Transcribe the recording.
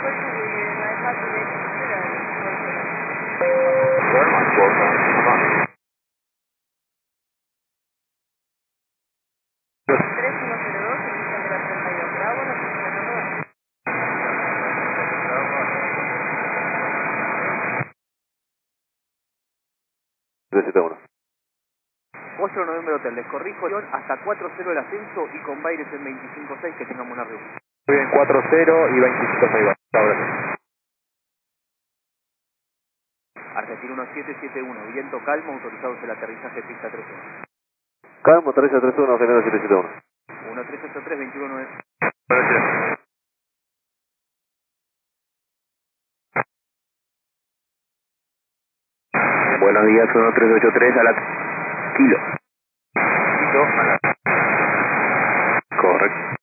371. 8 de noviembre Hotel, les corrijo hasta 4-0 el ascenso y con Baires en 25-6 que tengamos una reunión. Muy bien, 4-0 y 25-6. Ahora sí. Argentina 1771, viento calmo, autorizados el aterrizaje pista 31. Calmo, aterriza 31, Argentina 771. 1383, 21 Gracias. Buenos días, 1383 a la kilo. Kilo a la... Correcto.